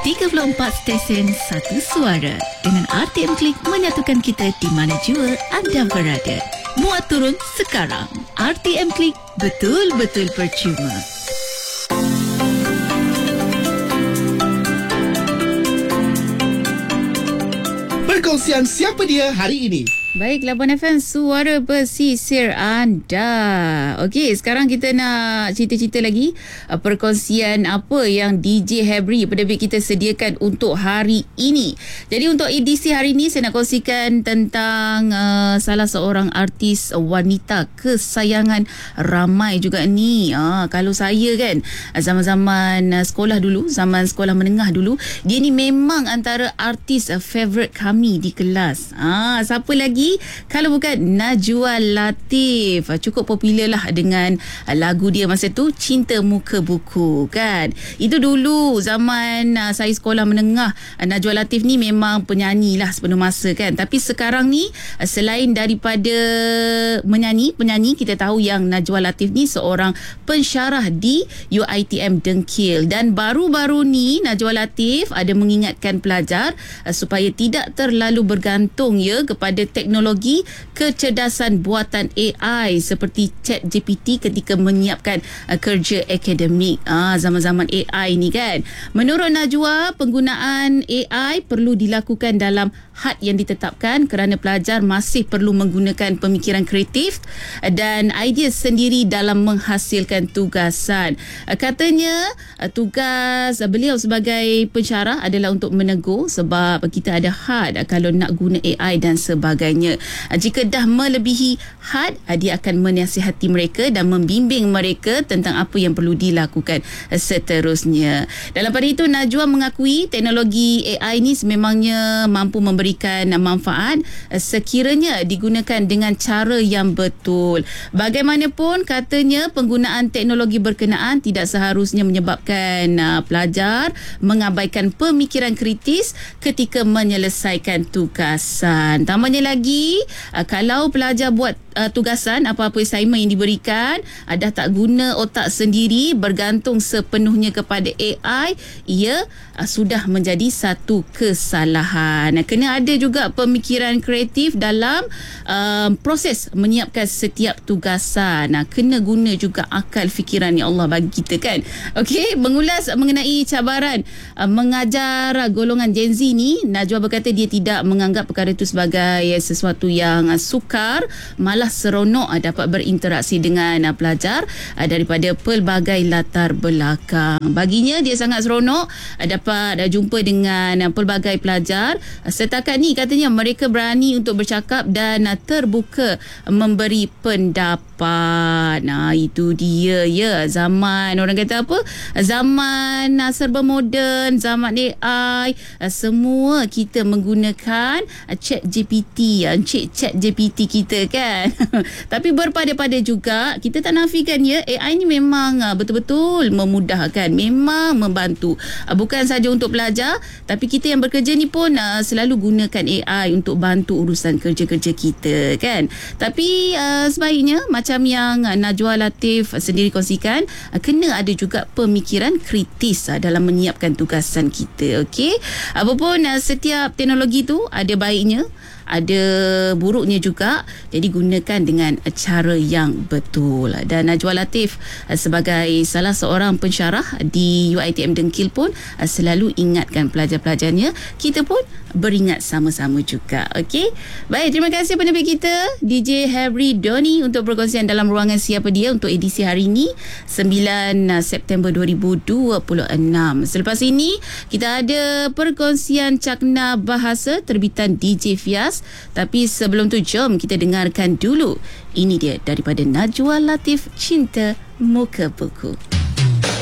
34 stesen, satu suara. Dengan RTM Klik menyatukan kita di mana jua anda berada. Muat turun sekarang. RTM Klik, betul-betul percuma. Perkongsian siapa dia hari ini. Baik, Labuan FM, suara pesisir anda. Okey, sekarang kita nak cerita-cerita lagi perkongsian apa yang DJ Hebri penerbit kita sediakan untuk hari ini. Jadi untuk edisi hari ini saya nak kongsikan tentang salah seorang artis wanita kesayangan ramai juga ni. Kalau saya kan zaman-zaman sekolah dulu, zaman sekolah menengah dulu, dia ni memang antara artis favourite kami di kelas. Siapa lagi kalau bukan Najwa Latif. Cukup popular lah dengan lagu dia masa tu, Cinta Muka Buku kan. Itu dulu zaman saya sekolah menengah. Najwa Latif ni memang penyanyi lah sepenuh masa kan. Tapi sekarang ni selain daripada penyanyi, kita tahu yang Najwa Latif ni seorang pensyarah di UiTM Dengkil. Dan baru-baru ni Najwa Latif ada mengingatkan pelajar supaya tidak terlalu bergantung kepada teknologi kecerdasan buatan AI seperti ChatGPT ketika menyiapkan kerja akademik. Zaman-zaman AI ni kan. Menurut Najwa, penggunaan AI perlu dilakukan dalam had yang ditetapkan kerana pelajar masih perlu menggunakan pemikiran kreatif dan idea sendiri dalam menghasilkan tugasan. Katanya tugas beliau sebagai pensyarah adalah untuk menegur sebab kita ada had kalau nak guna AI dan sebagainya. Jika dah melebihi had, dia akan menasihati mereka dan membimbing mereka tentang apa yang perlu dilakukan seterusnya. Dalam pada itu, Najwa mengakui teknologi AI ni sememangnya mampu memberikan manfaat sekiranya digunakan dengan cara yang betul. Bagaimanapun, katanya penggunaan teknologi berkenaan tidak seharusnya menyebabkan pelajar mengabaikan pemikiran kritis ketika menyelesaikan tugasan. Tambahnya lagi, kalau pelajar buat tugasan, apa-apa assignment yang diberikan, dah tak guna otak sendiri, bergantung sepenuhnya kepada AI, ia sudah menjadi satu kesalahan. Kena ada juga pemikiran kreatif dalam proses menyiapkan setiap tugasan. Kena guna juga akal fikiran yang Allah bagi kita kan. Okey, mengulas mengenai cabaran mengajar golongan Gen Z ni, Najwa berkata dia tidak menganggap perkara itu sebagai sesuatu yang sukar, malah seronok dapat berinteraksi dengan pelajar daripada pelbagai latar belakang. Baginya dia sangat seronok dapat jumpa dengan pelbagai pelajar. Setakat ni katanya mereka berani untuk bercakap dan terbuka memberi pendapat. Itu dia zaman orang kata apa? Zaman serba moden, zaman AI, semua kita menggunakan ChatGPT, ChatGPT kita kan. Tapi berpada-pada juga kita tak nafikan AI ni memang betul-betul memudahkan, memang membantu. Bukan saja untuk pelajar, tapi kita yang bekerja ni pun selalu gunakan AI untuk bantu urusan kerja-kerja kita kan. Tapi sebaiknya macam yang Najwa Latif sendiri kongsikan, kena ada juga pemikiran kritis dalam menyiapkan tugasan kita. Okey, apapun setiap teknologi tu ada baiknya, ada buruknya juga. Jadi gunakan dengan cara yang betul. Dan Najwa Latif sebagai salah seorang pensyarah di UiTM Dengkil pun selalu ingatkan pelajar-pelajarnya. Kita pun beringat sama-sama juga. Okey, baik, terima kasih penerbit kita DJ Hebri Doni untuk perkongsian dalam ruangan Siapa Dia untuk edisi hari ini 9 September 2026. Selepas ini kita ada perkongsian cakna bahasa terbitan DJ Fias. Tapi sebelum tu, jom kita dengarkan dulu. Ini dia daripada Najwa Latif, Cinta Muka Buku.